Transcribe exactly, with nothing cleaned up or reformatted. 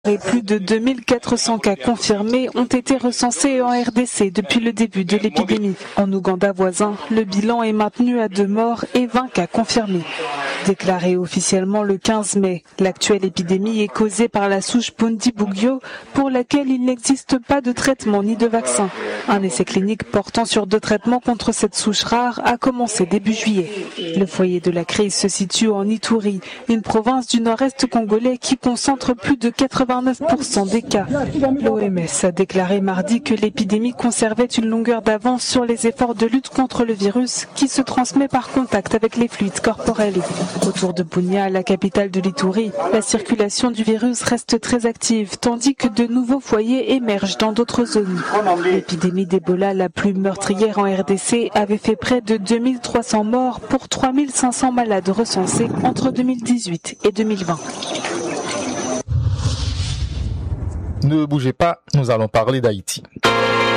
Et plus de deux mille quatre cents cas confirmés ont été recensés en R D C depuis le début de l'épidémie. En Ouganda voisin, le bilan est maintenu à deux morts et vingt cas confirmés. Déclaré officiellement le quinze mai, l'actuelle épidémie est causée par la souche Bundibugyo pour laquelle il n'existe pas de traitement ni de vaccin. Un essai clinique portant sur deux traitements contre cette souche rare a commencé début juillet. Le foyer de la crise se situe en Ituri, une province du nord-est congolais qui concentre plus de quatre-vingt-neuf pour cent des cas. L'O M S a déclaré mardi que l'épidémie conservait une longueur d'avance sur les efforts de lutte contre le virus qui se transmet par contact avec les fluides corporels. Autour de Bunia, la capitale de l'Ituri, la circulation du virus reste très active, tandis que de nouveaux foyers émergent dans d'autres zones. L'épidémie d'Ebola la plus meurtrière en R D C avait fait près de deux mille trois cents morts pour trois mille cinq cents malades recensés entre deux mille dix-huit et deux mille vingt. Ne bougez pas, nous allons parler d'Haïti.